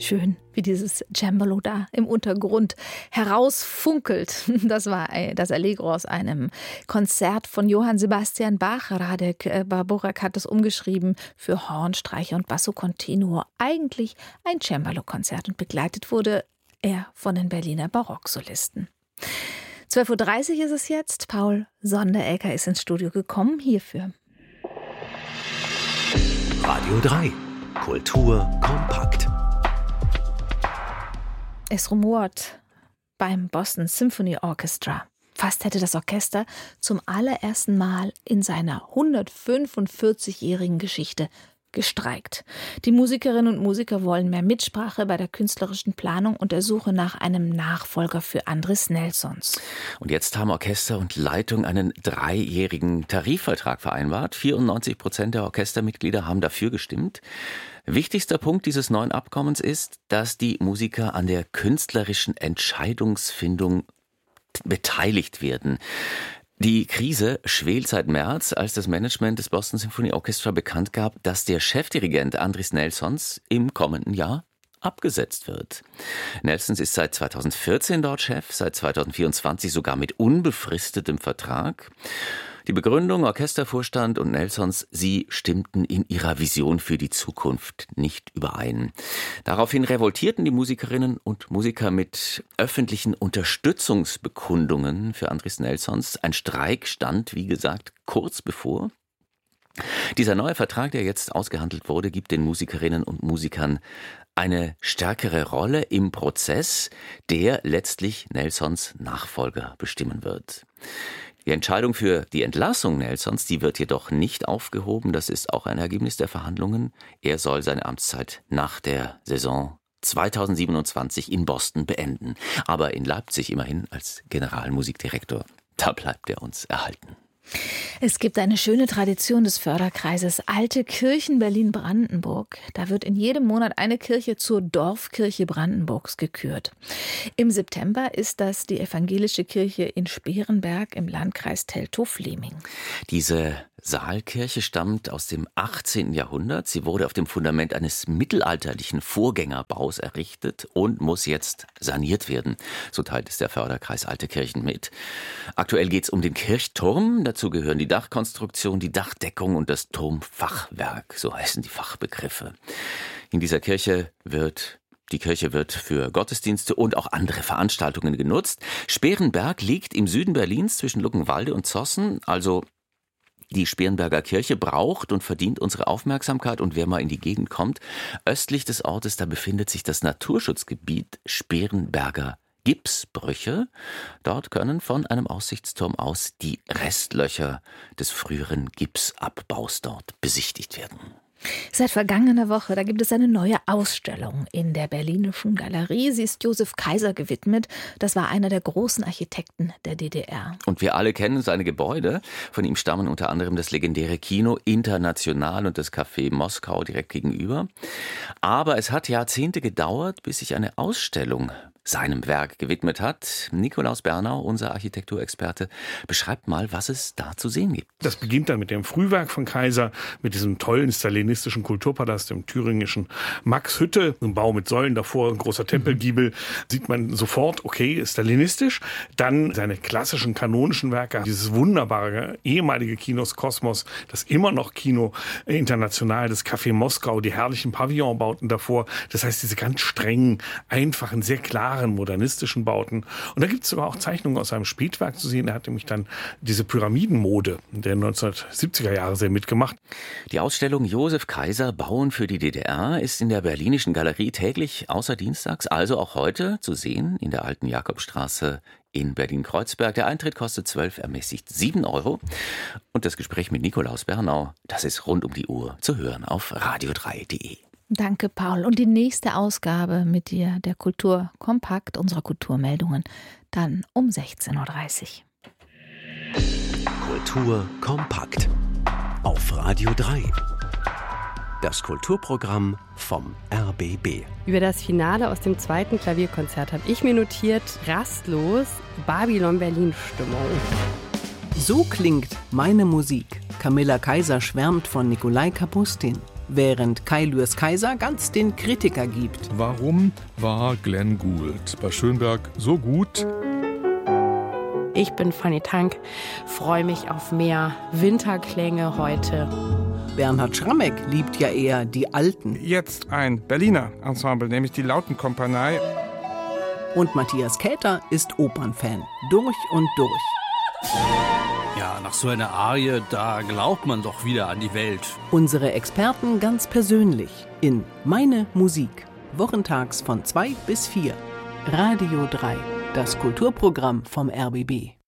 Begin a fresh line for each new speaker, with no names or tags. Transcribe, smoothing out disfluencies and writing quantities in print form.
Schön, wie dieses Cembalo da im Untergrund herausfunkelt. Das war das Allegro aus einem Konzert von Johann Sebastian Bach. Radek Báborek hat es umgeschrieben für Horn, Streicher und Basso Continuo. Eigentlich ein Cembalo-Konzert und begleitet wurde er von den Berliner Barocksolisten. 12.30 Uhr ist es jetzt. Paul Sonderegger ist ins Studio gekommen hierfür.
Radio 3. Kultur kompakt.
Es rumort beim Boston Symphony Orchestra. Fast hätte das Orchester zum allerersten Mal in seiner 145-jährigen Geschichte gestreikt. Die Musikerinnen und Musiker wollen mehr Mitsprache bei der künstlerischen Planung und der Suche nach einem Nachfolger für Andris Nelsons.
Und jetzt haben Orchester und Leitung einen 3-jährigen Tarifvertrag vereinbart. 94% der Orchestermitglieder haben dafür gestimmt. Wichtigster Punkt dieses neuen Abkommens ist, dass die Musiker an der künstlerischen Entscheidungsfindung beteiligt werden. Die Krise schwelt seit März, als das Management des Boston Symphony Orchestra bekannt gab, dass der Chefdirigent Andris Nelsons im kommenden Jahr abgesetzt wird. Nelsons ist seit 2014 dort Chef, seit 2024 sogar mit unbefristetem Vertrag. Die Begründung, Orchestervorstand und Nelsons, sie stimmten in ihrer Vision für die Zukunft nicht überein. Daraufhin revoltierten die Musikerinnen und Musiker mit öffentlichen Unterstützungsbekundungen für Andris Nelsons. Ein Streik stand, wie gesagt, kurz bevor. Dieser neue Vertrag, der jetzt ausgehandelt wurde, gibt den Musikerinnen und Musikern eine stärkere Rolle im Prozess, der letztlich Nelsons Nachfolger bestimmen wird. Die Entscheidung für die Entlassung Nelsons, die wird jedoch nicht aufgehoben. Das ist auch ein Ergebnis der Verhandlungen. Er soll seine Amtszeit nach der Saison 2027 in Boston beenden. Aber in Leipzig immerhin als Generalmusikdirektor. Da bleibt er uns erhalten.
Es gibt eine schöne Tradition des Förderkreises Alte Kirchen Berlin-Brandenburg. Da wird in jedem Monat eine Kirche zur Dorfkirche Brandenburgs gekürt. Im September ist das die evangelische Kirche in Sperenberg im Landkreis Teltow-Fleming.
Diese Saalkirche stammt aus dem 18. Jahrhundert. Sie wurde auf dem Fundament eines mittelalterlichen Vorgängerbaus errichtet und muss jetzt saniert werden. So teilt es der Förderkreis Alte Kirchen mit. Aktuell geht es um den Kirchturm. Dazu gehören die Dachkonstruktion, die Dachdeckung und das Turmfachwerk. So heißen die Fachbegriffe. In dieser Kirche wird für Gottesdienste und auch andere Veranstaltungen genutzt. Sperenberg liegt im Süden Berlins zwischen Luckenwalde und Zossen, also die Sperenberger Kirche braucht und verdient unsere Aufmerksamkeit. Und wer mal in die Gegend kommt, östlich des Ortes, da befindet sich das Naturschutzgebiet Sperenberger Gipsbrüche. Dort können von einem Aussichtsturm aus die Restlöcher des früheren Gipsabbaus dort besichtigt werden.
Seit vergangener Woche, da gibt es eine neue Ausstellung in der Berlinischen Galerie. Sie ist Josef Kaiser gewidmet. Das war einer der großen Architekten der DDR.
Und wir alle kennen seine Gebäude. Von ihm stammen unter anderem das legendäre Kino International und das Café Moskau direkt gegenüber. Aber es hat Jahrzehnte gedauert, bis sich eine Ausstellung seinem Werk gewidmet hat. Nikolaus Bernau, unser Architekturexperte, beschreibt mal, was es da zu sehen gibt.
Das beginnt dann mit dem Frühwerk von Kaiser, mit diesem tollen stalinistischen Kulturpalast im thüringischen Maxhütte. Ein Bau mit Säulen davor, ein großer Tempelgiebel. Sieht man sofort, okay, stalinistisch. Dann seine klassischen kanonischen Werke, dieses wunderbare ehemalige Kinos Kosmos, das immer noch Kino International, das Café Moskau, die herrlichen Pavillonbauten davor. Das heißt, diese ganz strengen, einfachen, sehr klaren, modernistischen Bauten. Und da gibt es sogar auch Zeichnungen aus seinem Spätwerk zu sehen. Er hat nämlich dann diese Pyramidenmode der 1970er Jahre sehr mitgemacht.
Die Ausstellung Josef Kaiser Bauen für die DDR ist in der Berlinischen Galerie täglich außer dienstags, also auch heute, zu sehen in der Alten Jakobstraße in Berlin-Kreuzberg. Der Eintritt kostet 12, ermäßigt 7 €. Und das Gespräch mit Nikolaus Bernau, das ist rund um die Uhr zu hören auf radio3.de.
Danke, Paul. Und die nächste Ausgabe mit dir, der Kultur kompakt, unserer Kulturmeldungen, dann um 16.30 Uhr.
Kultur kompakt auf Radio 3. Das Kulturprogramm vom RBB.
Über das Finale aus dem 2. Klavierkonzert habe ich mir notiert, rastlos, Babylon-Berlin-Stimmung.
So klingt meine Musik. Camilla Kaiser schwärmt von Nikolai Kapustin. während Kai Lührs Kaiser ganz den Kritiker gibt.
Warum war Glenn Gould bei Schönberg so gut?
Ich bin Fanny Tank, freue mich auf mehr Winterklänge heute.
Bernhard Schrammeck liebt ja eher die alten.
Jetzt ein Berliner Ensemble, nämlich die Lautenkompanie.
Und Matthias Käther ist Opernfan, durch und durch.
Ja, nach so einer Arie, da glaubt man doch wieder an die Welt.
Unsere Experten ganz persönlich in Meine Musik. Wochentags von 2 bis 4. Radio 3, das Kulturprogramm vom RBB.